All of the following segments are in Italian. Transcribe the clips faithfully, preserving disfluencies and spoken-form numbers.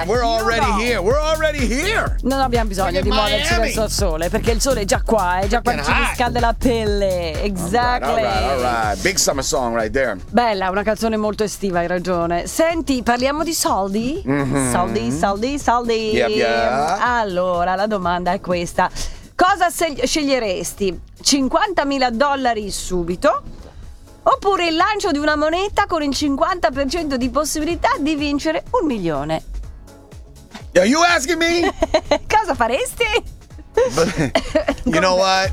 Ah, we're you already know. here. We're already here. Non abbiamo bisogno Look di at muoverci Miami. verso il sole, perché il sole è già qua, è già qua che ci Freaking hot. riscalda la pelle. Exactly. All right, all right, all right. Big summer song right there. Bella, una canzone molto estiva, hai ragione. Senti, parliamo di soldi? Mhm. Soldi, soldi, soldi. Yep, yep. Allora, la domanda è questa. Cosa se- sceglieresti? cinquantamila dollari subito? Oppure il lancio di una moneta con il cinquanta per cento di possibilità di vincere un milione? Are you asking me? Cosa faresti? You know what?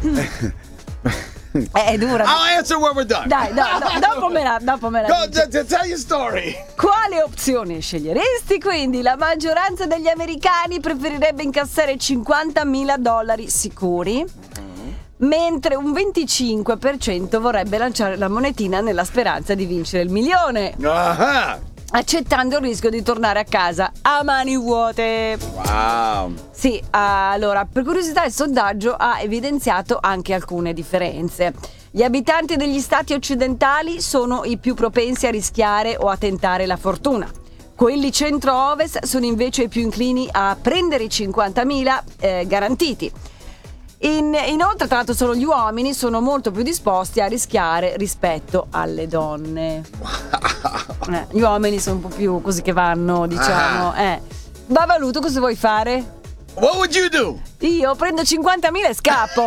È dura. I'll answer when we're done. Dai, dai, dai, dopo me la, dopo me la Go, dici. t- t- tell your story. Quale opzione sceglieresti? Quindi la maggioranza degli americani preferirebbe incassare cinquantamila dollari sicuri, mentre un venticinque per cento vorrebbe lanciare la monetina nella speranza di vincere il milione, Uh-huh. accettando il rischio di tornare a casa a mani vuote. Wow. Sì, allora, per curiosità il sondaggio ha evidenziato anche alcune differenze. Gli abitanti degli stati occidentali sono i più propensi a rischiare o a tentare la fortuna. Quelli centro-ovest sono invece i più inclini a prendere i cinquantamila eh, garantiti. In- inoltre, tra l'altro, solo gli uomini sono molto più disposti a rischiare rispetto alle donne. Eh, gli uomini sono un po' più così che vanno, diciamo. Eh. Babalu, tu cosa vuoi fare? What would you do? Io prendo cinquantamila e scappo.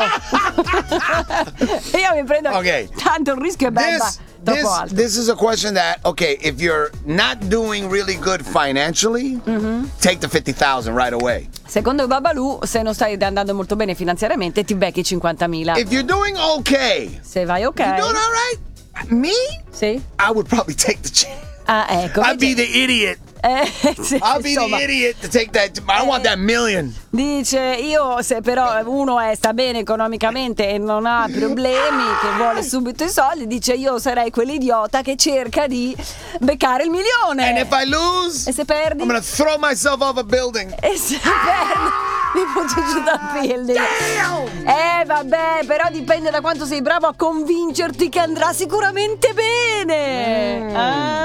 Io mi prendo. Ok. Tanto il rischio è bella. This, Troppo this, alto. this is a question that, okay, if you're not doing really good financially, Mm-hmm. take the fifty thousand right away. Secondo Babalu, se non stai andando molto bene finanziariamente, ti becchi cinquantamila. If you're doing okay, Se vai ok. you're doing all right, me, Sì? I would probably take the chance. Ah, ecco. I'd be the idiot. Eh, sì, I'll be insomma, the idiot to take that. I want that million. dice, io se però uno è, sta bene economicamente e non ha problemi, che vuole subito i soldi, dice io sarei quell'idiota che cerca di beccare il milione. And if I lose, E se perdi? I'm gonna throw myself off a building. E se perdi? Mi butto giù dal building. Eh vabbè, però dipende da quanto sei bravo a convincerti che andrà sicuramente bene. Ah.